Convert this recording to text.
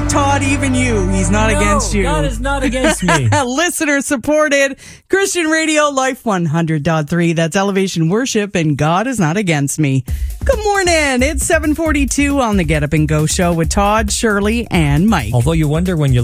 Todd, even you. He's not against you. God is not against me. Listener supported Christian Radio, Life 100.3. That's Elevation Worship, and God is not against me. Good morning. It's 7:42 on the Get Up and Go show with Todd, Shirley, and Mike. Although you wonder when you